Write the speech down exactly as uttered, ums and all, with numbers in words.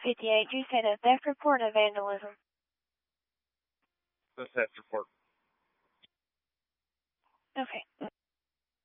fifty-eight, you said a theft report of vandalism. The theft report. Okay.